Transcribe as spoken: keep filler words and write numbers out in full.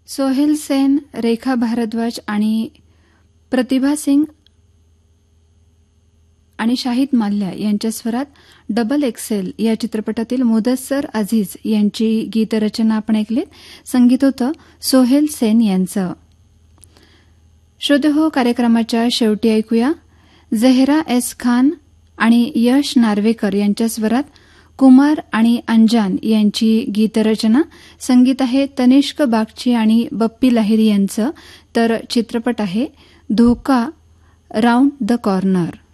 सोहेल सेन, रेखा भारद्वाज आणि प्रतिभा सिंग आणि शाहिद माल्या यांच्या स्वरात डबल एक्सेल या चित्रपटातील मुदस्सर अझीज यांची गीतरचना आपण ऐकलीत. संगीत होतं सोहेल सेन यांचं. श्रोतेहो, कार्यक्रमाच्या शेवटी ऐकूया झेहरा एस खान आणि यश नार्वेकर यांच्या स्वरात कुमार आणि अंजान यांची गीतरचना. संगीत आहे तनिष्क बागची आणि बप्पी लाहिरी यांचं. तर चित्रपट आहे धोका राऊंड द कॉर्नर.